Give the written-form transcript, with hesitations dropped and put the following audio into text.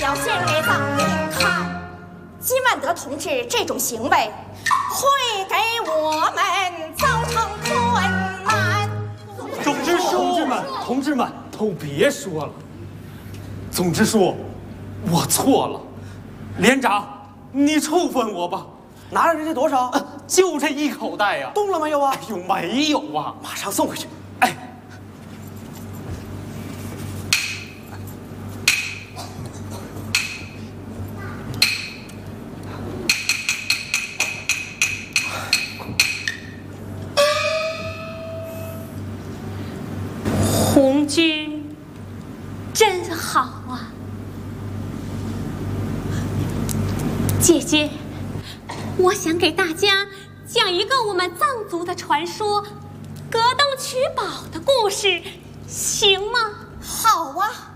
表现给咱们看。金万德同志这种行为会给我们造成困难。 同志们，都别说了。总之说，我错了。连长，你处分我吧。 拿了人家多少？ 就这一口袋呀。 动了没有啊？ 哎呦，没有啊， 马上送回去。 哎。 红军真好啊！姐姐，我想给大家讲一个我们藏族的传说——格登取宝的故事，行吗？ 好啊。